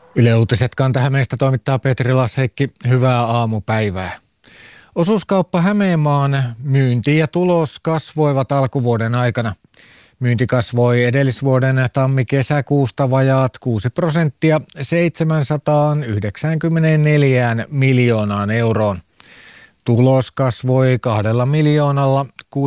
Yle Uutiset Kanta-Hämeestä toimittaa Petri Lasheikki. Hyvää aamupäivää. Osuuskauppa Hämeenmaan myynti ja tulos kasvoivat alkuvuoden aikana. Myynti kasvoi edellisvuoden tammi-kesäkuusta vajaat 6% 794 miljoonaan euroon. Tulos kasvoi 2 miljoonalla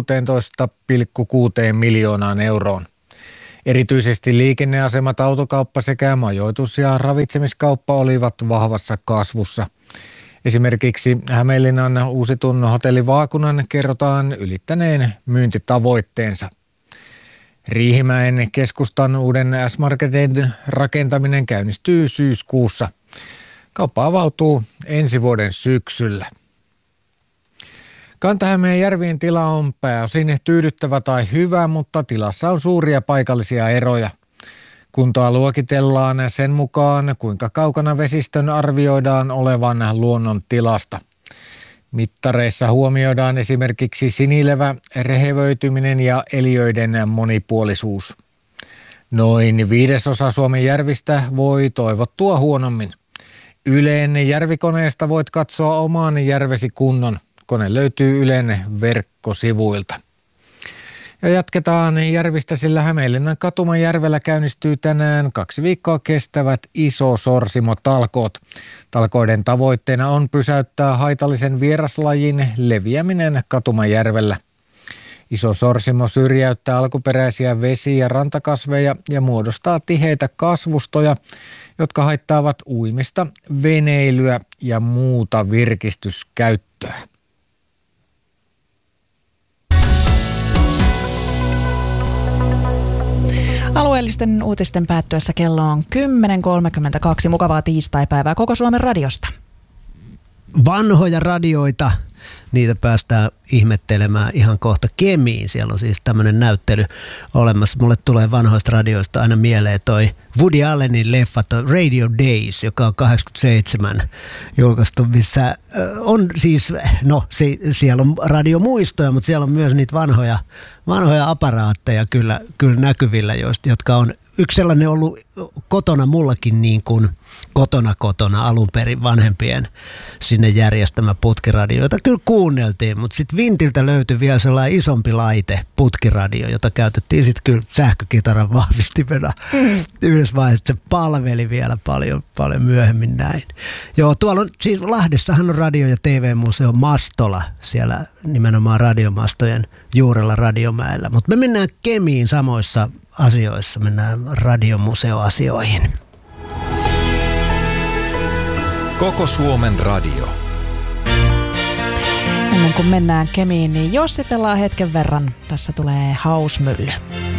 16,6 miljoonaan euroon. Erityisesti liikenneasemat, autokauppa sekä majoitus- ja ravitsemiskauppa olivat vahvassa kasvussa. Esimerkiksi Hämeenlinnan uusitun hotelli Vaakunan kerrotaan ylittäneen myyntitavoitteensa. Riihimäen keskustan uuden S-Marketin rakentaminen käynnistyy syyskuussa. Kauppa avautuu ensi vuoden syksyllä. Kanta-Hämeen järvien tila on pääosin tyydyttävä tai hyvä, mutta tilassa on suuria paikallisia eroja. Kuntoa luokitellaan sen mukaan, kuinka kaukana vesistön arvioidaan olevan luonnon tilasta. Mittareissa huomioidaan esimerkiksi sinilevä, rehevöityminen ja eliöiden monipuolisuus. Noin 1/5 Suomen järvistä voi toivottua huonommin. Ylen järvikoneesta voit katsoa oman järvesi kunnon. Kone löytyy Ylen verkkosivuilta. Ja jatketaan järvistä, sillä Hämeenlinnan Katumajärvellä käynnistyy tänään 2 viikkoa kestävät Iso-Sorsimo-talkoot. Talkoiden tavoitteena on pysäyttää haitallisen vieraslajin leviäminen Katumajärvellä. Iso-Sorsimo syrjäyttää alkuperäisiä vesi- ja rantakasveja ja muodostaa tiheitä kasvustoja, jotka haittaavat uimista, veneilyä ja muuta virkistyskäyttöä. Alueellisten uutisten päättyessä kello on 10.32. Mukavaa tiistaipäivää koko Suomen radiosta. Vanhoja radioita, niitä päästään ihmettelemään ihan kohta Kemiin. Siellä on siis tämmöinen näyttely olemassa. Mulle tulee vanhoista radioista aina mieleen toi Woody Allenin leffa Radio Days, joka on 87 julkaistu, missä on siis, siellä on radiomuistoja, mutta siellä on myös niitä vanhoja aparaatteja kyllä näkyvillä, jotka on yksi sellainen ollut kotona mullakin niin kuin kotona alun perin vanhempien sinne järjestämä putkiradio, jota kyllä kuunneltiin, mutta sitten Vintiltä löytyi vielä sellainen isompi laite, putkiradio, jota käytettiin sitten kyllä sähkökitaran vahvistimena. Yhdessä vaiheessa se palveli vielä paljon myöhemmin näin. Joo, tuolla on, siis Lahdessahan on radio- ja TV-museo Mastola, siellä nimenomaan radiomastojen juurella Radiomäellä, mutta me mennään Kemiin samoissa asioissa, mennään radiomuseoasioihin. Koko Suomen radio. Ennen kuin mennään Kemiin, niin jossitellaan hetken verran. Tässä tulee Hausmylly.